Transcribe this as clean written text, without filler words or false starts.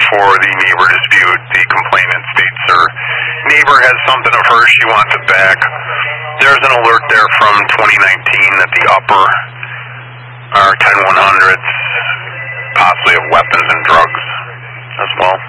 for the neighbor dispute. The complainant states her neighbor has something of hers she wants it back. There's an alert there from 2019 that the upper are 10-100s, possibly of weapons and drugs as well.